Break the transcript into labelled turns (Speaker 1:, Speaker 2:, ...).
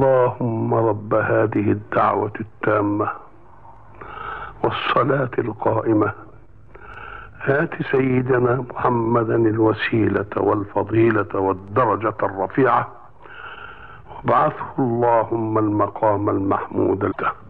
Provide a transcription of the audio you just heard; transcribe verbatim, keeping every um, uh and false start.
Speaker 1: اللهم رب هذه الدعوة التامة والصلاة القائمة آت سيدنا محمدا الوسيلة والفضيلة والدرجة الرفيعة وابعثه اللهم المقام المحمود له.